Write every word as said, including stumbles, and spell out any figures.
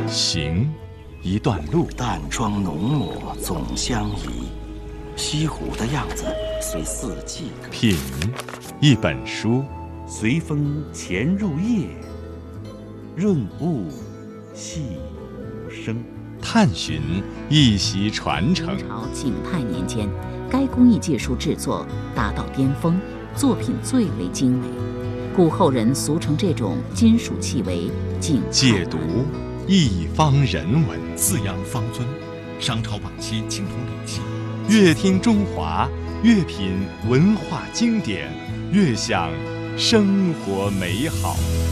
行，一段路。 淡妆浓抹总相宜，西湖的样子随四季可。 品，一本书。 随风潜入夜，润物细无声。 探寻，一袭传承。 明朝景泰年间，该工艺技术制作达到巅峰，作品最为精美，故后人俗称这种金属器为景泰。 解读，一方人文。 四羊方尊，商朝晚期青铜礼器。 越听中华，越品文化经典，越享生活美好。